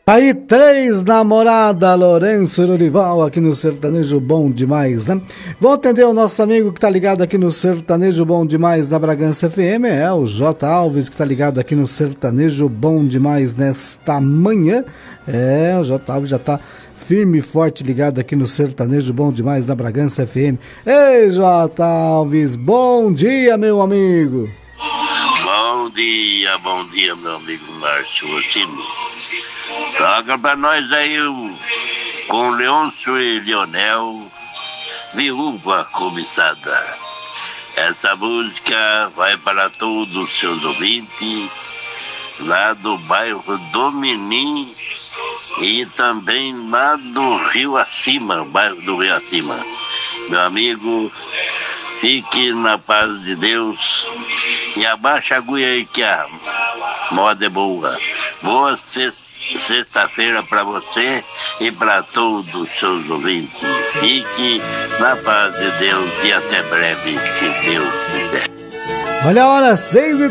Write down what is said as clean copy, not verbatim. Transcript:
Aí, três namorada, Lourenço e Lorival, aqui no Sertanejo Bom Demais, né? Vou atender o nosso amigo que tá ligado aqui no Sertanejo Bom Demais da Bragança FM, o J. Alves, que tá ligado aqui no Sertanejo Bom Demais nesta manhã. O J. Alves já tá firme e forte ligado aqui no Sertanejo Bom Demais da Bragança FM. Ei, J. Alves, bom dia, meu amigo. Bom dia, meu amigo Márcio Ossini. Toca pra nós aí com Leôncio e Leonel, Viúva Cobiçada. Essa música vai para todos os seus ouvintes lá do bairro do Menin e também lá do Rio Acima, bairro do Rio Acima. Meu amigo, fique na paz de Deus e abaixa a agulha aí que a moda é boa. Boa sexta-feira para você e para todos os seus ouvintes. Fique na paz de Deus e até breve, se Deus quiser. Olha a hora, 6h